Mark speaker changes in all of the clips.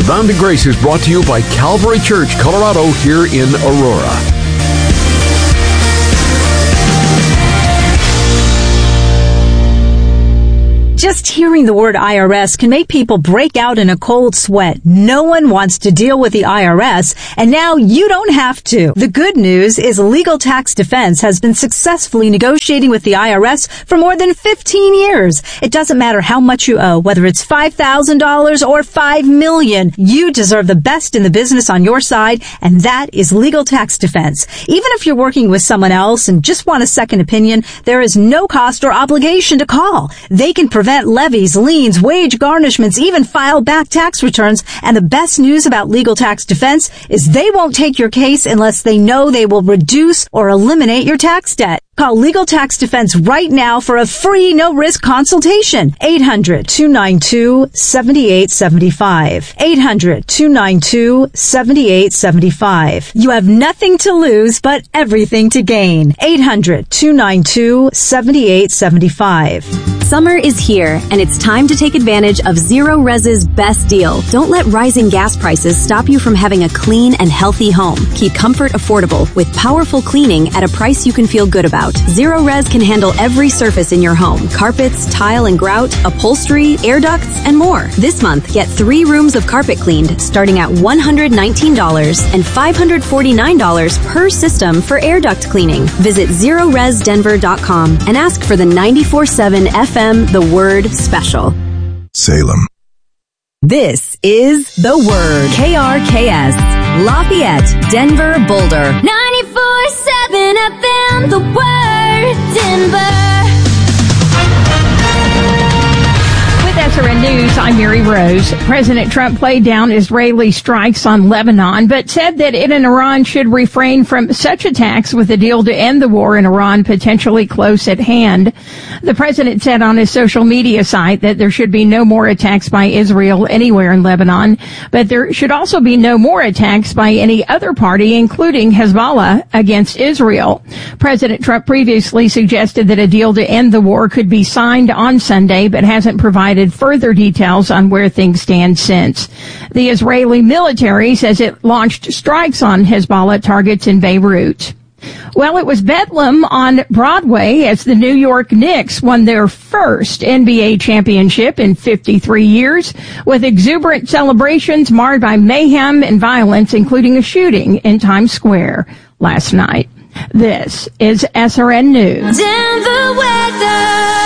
Speaker 1: Abounding Grace is brought to you by Calvary Church, Colorado, here in Aurora.
Speaker 2: Just hearing the word IRS can make people break out in a cold sweat. No one wants to deal with the IRS, and now you don't have to. The good news is Legal Tax Defense has been successfully negotiating with the IRS for more than 15 years. It doesn't matter how much you owe, whether it's $5,000 or $5 million. You deserve the best in the business on your side, and that is Legal Tax Defense. Even if you're working with someone else and just want a second opinion, there is no cost or obligation to call. They can prevent levies, liens, wage garnishments, even file back tax returns. And the best news about Legal Tax Defense is they won't take your case unless they know they will reduce or eliminate your tax debt. Call Legal Tax Defense right now for a free, no-risk consultation. 800-292-7875. 800-292-7875. You have nothing to lose, but everything to gain. 800-292-7875.
Speaker 3: Summer is here, and it's time to take advantage of Zero Res's best deal. Don't let rising gas prices stop you from having a clean and healthy home. Keep comfort affordable with powerful cleaning at a price you can feel good about. Zero Res can handle every surface in your home. Carpets, tile and grout, upholstery, air ducts, and more. This month, get 3 rooms of carpet cleaned starting at $119 and $549 per system for air duct cleaning. Visit ZeroResDenver.com and ask for the 94.7 FM The Word Special.
Speaker 4: Salem.
Speaker 3: This is The Word. KRKS. Lafayette, Denver, Boulder.
Speaker 5: 94.7 FM, The Word, Denver.
Speaker 6: With SRN News, I'm Mary Rose. President Trump played down Israeli strikes on Lebanon, but said that it and Iran should refrain from such attacks with a deal to end the war in Iran potentially close at hand. The president said on his social media site that there should be no more attacks by Israel anywhere in Lebanon, but there should also be no more attacks by any other party, including Hezbollah, against Israel. President Trump previously suggested that a deal to end the war could be signed on Sunday, but hasn't provided further details on where things stand since. The Israeli military says it launched strikes on Hezbollah targets in Beirut. Well, it was Bedlam on Broadway as the New York Knicks won their first NBA championship in 53 years, with exuberant celebrations marred by mayhem and violence, including a shooting in Times Square last night. This is SRN News.
Speaker 5: Denver weather.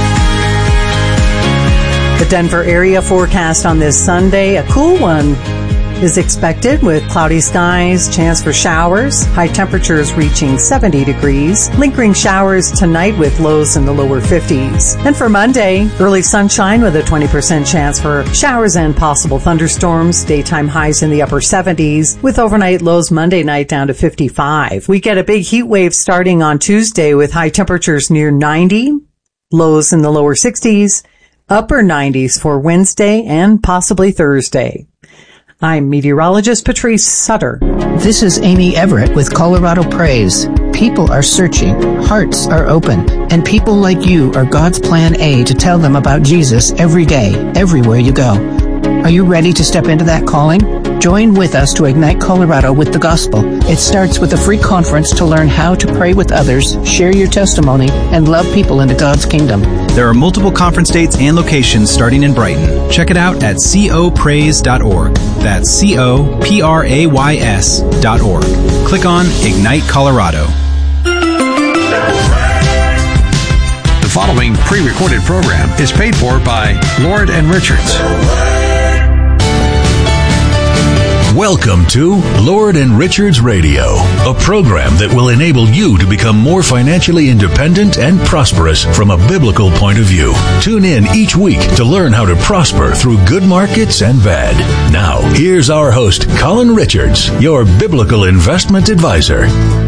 Speaker 7: The Denver area forecast on this Sunday, a cool one is expected with cloudy skies, chance for showers, high temperatures reaching 70 degrees, lingering showers tonight with lows in the lower 50s. And for Monday, early sunshine with a 20% chance for showers and possible thunderstorms, daytime highs in the upper 70s, with overnight lows Monday night down to 55. We get a big heat wave starting on Tuesday with high temperatures near 90, lows in the lower 60s, upper 90s for Wednesday and possibly Thursday. I'm meteorologist Patrice Sutter.
Speaker 8: This is Amy Everett with Colorado Praise. People are searching, hearts are open, and people like you are God's plan A to tell them about Jesus every day, everywhere you go. Are you ready to step into that calling? Join with us to ignite Colorado with the gospel. It starts with a free conference to learn how to pray with others, share your testimony, and love people into God's kingdom.
Speaker 9: There are multiple conference dates and locations starting in Brighton. Check it out at copraise.org. That's coprays.org. Click on Ignite Colorado.
Speaker 1: The following pre-recorded program is paid for by Lord and Richards.
Speaker 4: Welcome to Lord and Richards Radio, a program that will enable you to become more financially independent and prosperous from a biblical point of view. Tune in each week to learn how to prosper through good markets and bad. Now, here's our host, Colin Richards, your biblical investment advisor.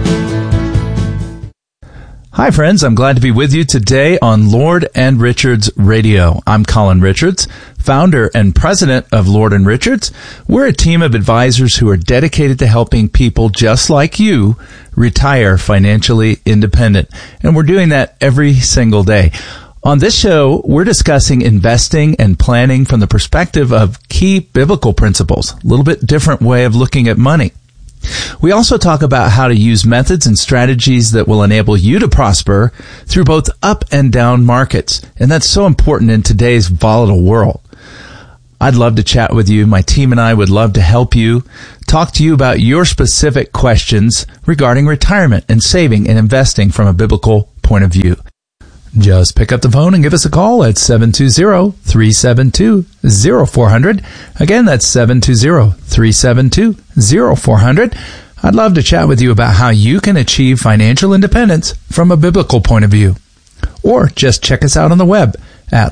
Speaker 10: Hi, friends. I'm glad to be with you today on Lord and Richards Radio. I'm Colin Richards, founder and president of Lord and Richards. We're a team of advisors who are dedicated to helping people just like you retire financially independent. And we're doing that every single day. On this show, we're discussing investing and planning from the perspective of key biblical principles, a little bit different way of looking at money. We also talk about how to use methods and strategies that will enable you to prosper through both up and down markets. And that's so important in today's volatile world. I'd love to chat with you. My team and I would love to help you, talk to you about your specific questions regarding retirement and saving and investing from a biblical point of view. Just pick up the phone and give us a call at 720-372-0400. Again, that's 720-372-0400. I'd love to chat with you about how you can achieve financial independence from a biblical point of view. Or just check us out on the web at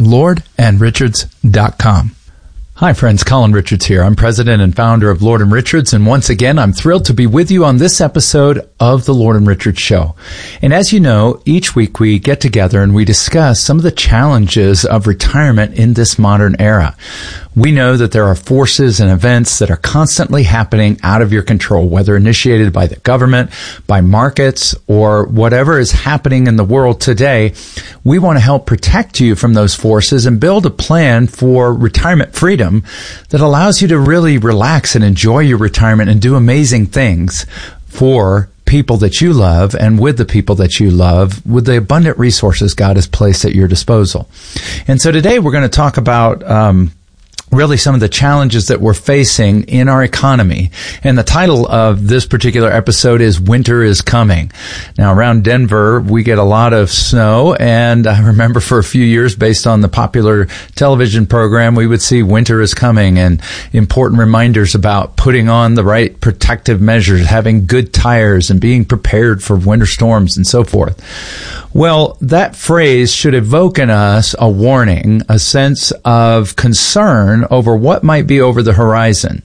Speaker 10: lordandrichards.com. Hi friends, Colin Richards here. I'm president and founder of Lord & Richards, and once again, I'm thrilled to be with you on this episode of the Lord & Richards Show. And as you know, each week we get together and we discuss some of the challenges of retirement in this modern era. We know that there are forces and events that are constantly happening out of your control, whether initiated by the government, by markets, or whatever is happening in the world today. We want to help protect you from those forces and build a plan for retirement freedom that allows you to really relax and enjoy your retirement and do amazing things for people that you love and with the people that you love with the abundant resources God has placed at your disposal. And so today we're going to talk about really some of the challenges that we're facing in our economy. And the title of this particular episode is Winter is Coming. Now, around Denver, we get a lot of snow, and I remember for a few years, based on the popular television program, we would see winter is coming and important reminders about putting on the right protective measures, having good tires, and being prepared for winter storms and so forth. Well, that phrase should evoke in us a warning, a sense of concern over what might be over the horizon.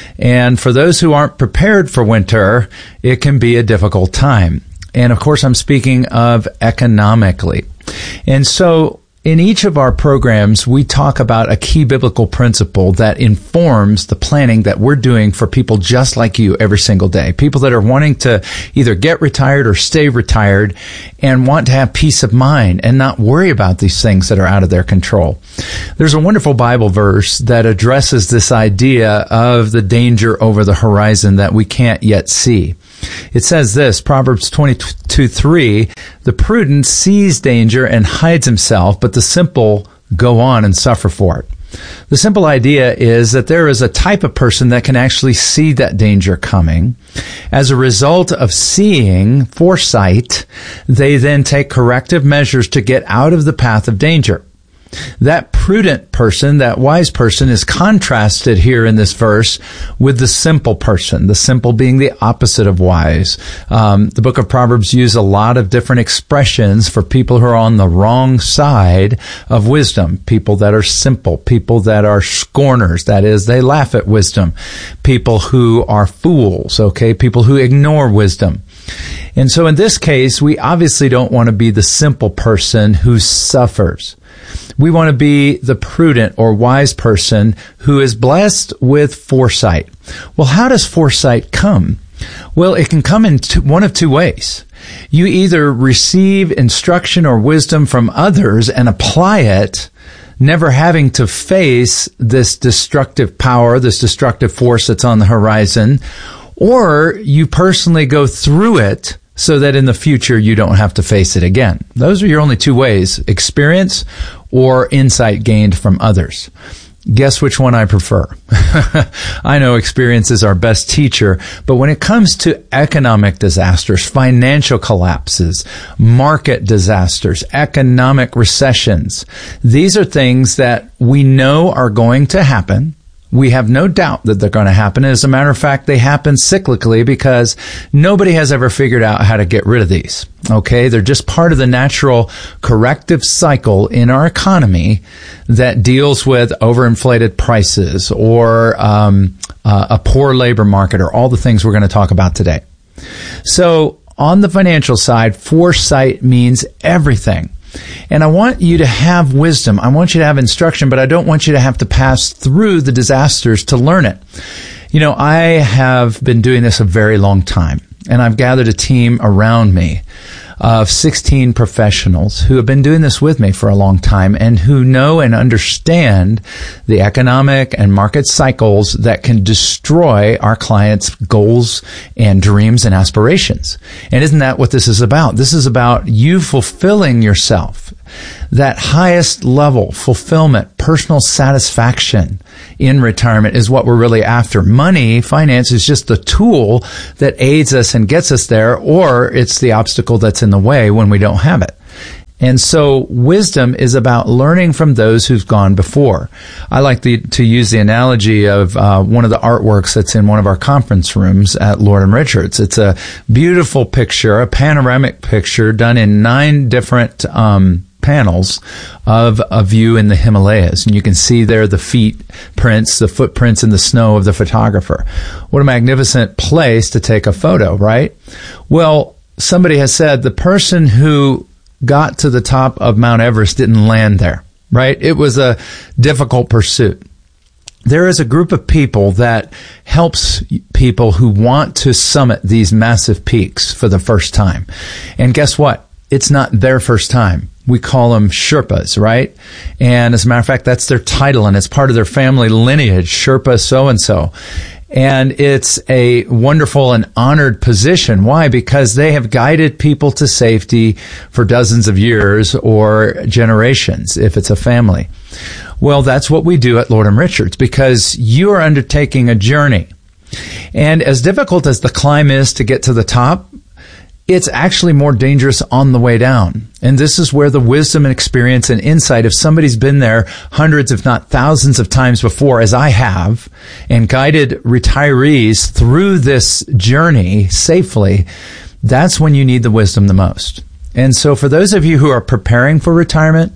Speaker 10: And for those who aren't prepared for winter, it can be a difficult time. And of course, I'm speaking of economically. And so in each of our programs, we talk about a key biblical principle that informs the planning that we're doing for people just like you every single day. People that are wanting to either get retired or stay retired and want to have peace of mind and not worry about these things that are out of their control. There's a wonderful Bible verse that addresses this idea of the danger over the horizon that we can't yet see. It says this, Proverbs 22:3, the prudent sees danger and hides himself, but the simple go on and suffer for it. The simple idea is that there is a type of person that can actually see that danger coming. As a result of seeing foresight, they then take corrective measures to get out of the path of danger. That prudent person, that wise person, is contrasted here in this verse with the simple person, the simple being the opposite of wise. The book of Proverbs uses a lot of different expressions for people who are on the wrong side of wisdom, people that are simple, people that are scorners, that is, they laugh at wisdom, people who are fools, okay, people who ignore wisdom. And so in this case, we obviously don't want to be the simple person who suffers. We want to be the prudent or wise person who is blessed with foresight. Well, how does foresight come? Well, it can come in one of two ways. You either receive instruction or wisdom from others and apply it, never having to face this destructive power, this destructive force that's on the horizon, or you personally go through it so that in the future you don't have to face it again. Those are your only two ways, experience or insight gained from others. Guess which one I prefer? I know experience is our best teacher, but when it comes to economic disasters, financial collapses, market disasters, economic recessions, these are things that we know are going to happen. We have no doubt that they're going to happen. As a matter of fact, they happen cyclically because nobody has ever figured out how to get rid of these. Okay? They're just part of the natural corrective cycle in our economy that deals with overinflated prices or a poor labor market or all the things we're going to talk about today. So on the financial side, foresight means everything. And I want you to have wisdom. I want you to have instruction, but I don't want you to have to pass through the disasters to learn it. You know, I have been doing this a very long time, and I've gathered a team around me of 16 professionals who have been doing this with me for a long time and who know and understand the economic and market cycles that can destroy our clients' goals and dreams and aspirations. And isn't that what this is about? This is about you fulfilling yourself. That highest level fulfillment, personal satisfaction in retirement is what we're really after. Money, finance is just the tool that aids us and gets us there, or it's the obstacle that's in the way when we don't have it. And so wisdom is about learning from those who've gone before. I like to use the analogy of one of the artworks that's in one of our conference rooms at Lord & Richards. It's a beautiful picture, a panoramic picture done in 9 different panels of a view in the Himalayas. And you can see there the footprints in the snow of the photographer. What a magnificent place to take a photo, right? Well, somebody has said the person who got to the top of Mount Everest didn't land there, right? It was a difficult pursuit. There is a group of people that helps people who want to summit these massive peaks for the first time. And guess what? It's not their first time. We call them Sherpas, right? And as a matter of fact, that's their title, and it's part of their family lineage, Sherpa so-and-so. And it's a wonderful and honored position. Why? Because they have guided people to safety for dozens of years or generations, if it's a family. Well, that's what we do at Lord & Richards, because you are undertaking a journey. And as difficult as the climb is to get to the top, it's actually more dangerous on the way down. And this is where the wisdom and experience and insight, if somebody's been there hundreds, if not thousands of times before, as I have, and guided retirees through this journey safely, that's when you need the wisdom the most. And so for those of you who are preparing for retirement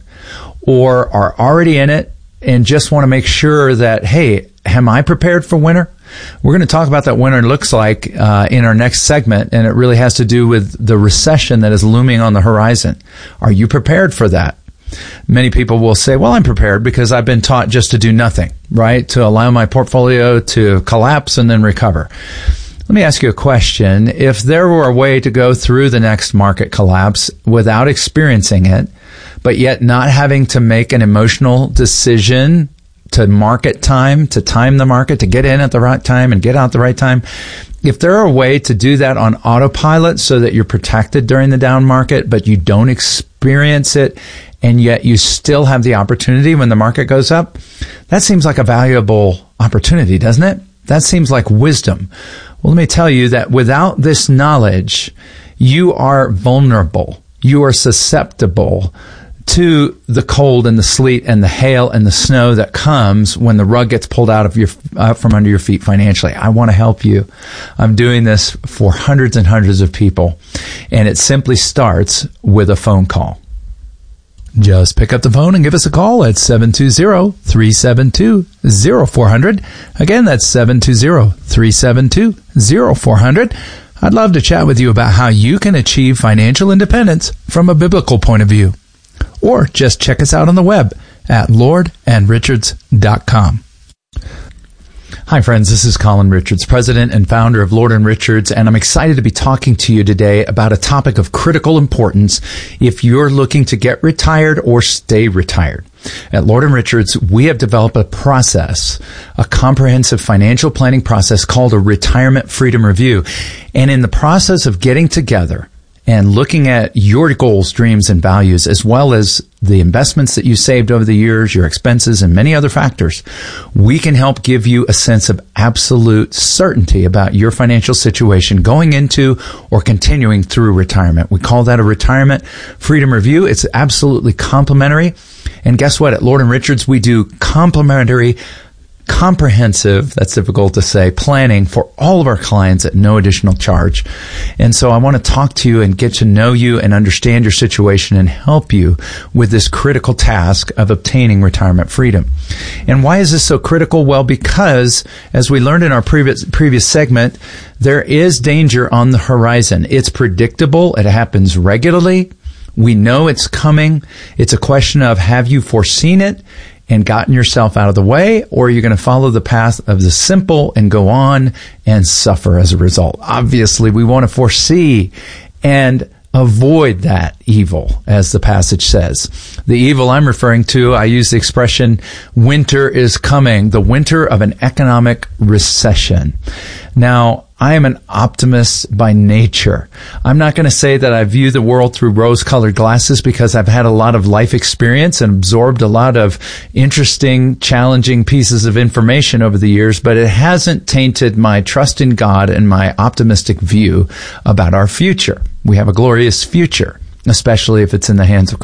Speaker 10: or are already in it and just want to make sure that, hey, am I prepared for winter? We're going to talk about what winter looks like in our next segment, and it really has to do with the recession that is looming on the horizon. Are you prepared for that? Many people will say, well, I'm prepared because I've been taught just to do nothing, right? To allow my portfolio to collapse and then recover. Let me ask you a question. If there were a way to go through the next market collapse without experiencing it, but yet not having to make an emotional decision to market time, to time the market, to get in at the right time and get out the right time. If there are a way to do that on autopilot so that you're protected during the down market, but you don't experience it, and yet you still have the opportunity when the market goes up, that seems like a valuable opportunity, doesn't it? That seems like wisdom. Well, let me tell you that without this knowledge, you are vulnerable. You are susceptible to the cold and the sleet and the hail and the snow that comes when the rug gets pulled out of from under your feet financially. I want to help you. I'm doing this for hundreds and hundreds of people, and it simply starts with a phone call. Just pick up the phone and give us a call at 720-372-0400. Again, that's 720-372-0400. I'd love to chat with you about how you can achieve financial independence from a biblical point of view. Or just check us out on the web at lordandrichards.com. Hi, friends. This is Colin Richards, president and founder of Lord & Richards, and I'm excited to be talking to you today about a topic of critical importance if you're looking to get retired or stay retired. At Lord & Richards, we have developed a process, a comprehensive financial planning process called a Retirement Freedom Review. And in the process of getting together and looking at your goals, dreams, and values, as well as the investments that you saved over the years, your expenses, and many other factors, we can help give you a sense of absolute certainty about your financial situation going into or continuing through retirement. We call that a Retirement Freedom Review. It's absolutely complimentary. And guess what? At Lord & Richards, we do complimentary, comprehensive, that's difficult to say, planning for all of our clients at no additional charge. And so I want to talk to you and get to know you and understand your situation and help you with this critical task of obtaining retirement freedom. And why is this so critical? Well, because as we learned in our previous segment, there is danger on the horizon. It's predictable. It happens regularly. We know it's coming. It's a question of, have you foreseen it and gotten yourself out of the way, or are you going to follow the path of the simple and go on and suffer as a result? Obviously, we want to foresee and avoid that evil, as the passage says. The evil I'm referring to, I use the expression, winter is coming, the winter of an economic recession. Now, I am an optimist by nature. I'm not going to say that I view the world through rose-colored glasses because I've had a lot of life experience and absorbed a lot of interesting, challenging pieces of information over the years, but it hasn't tainted my trust in God and my optimistic view about our future. We have a glorious future, especially if it's in the hands of Christ.